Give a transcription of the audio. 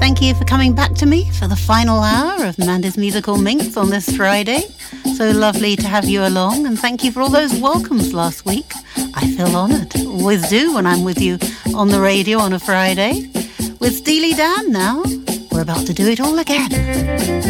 Thank you for coming back to me for the final hour of Mandy's Musical Minx on this Friday. So lovely to have you along, and thank you for all those welcomes last week. I feel honoured. Always do when I'm with you on the radio on a Friday. With Steely Dan now, we're about to do it all again.